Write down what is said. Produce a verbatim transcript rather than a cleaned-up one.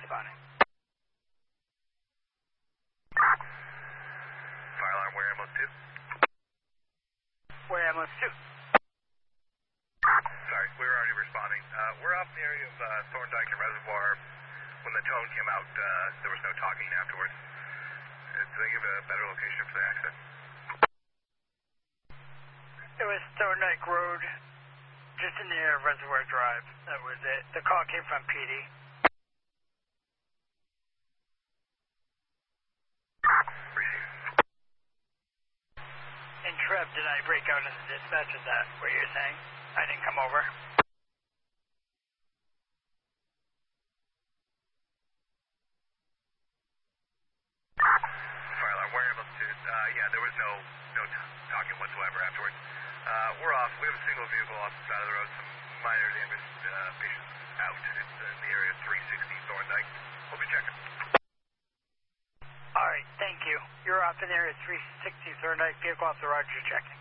responding. Fire alarm, where ambulance two? Where ambulance two? Sorry, we were already responding. Uh, we're off the area of uh, Thorndike and Reservoir. When the tone came out, uh, there was no talking afterwards. Uh, do they give a better location for the accident? It was Thorndike Road, just in the area of Reservoir Drive. That was it. The call came from P D. And Trev, did I break out in the dispatch? Is that what you're saying? I didn't come over? Fire alarm, where ambulance two? Uh, yeah, there was no, no t talking whatsoever afterwards. Uh, we're off. We have a single vehicle off the side of the road. Some minor damage, uh, patients out. It's in the area of three sixty Thorndike. We'll be checking. All right, thank you. You're off in the area three sixty Thorndike, vehicle off the road, you're checking.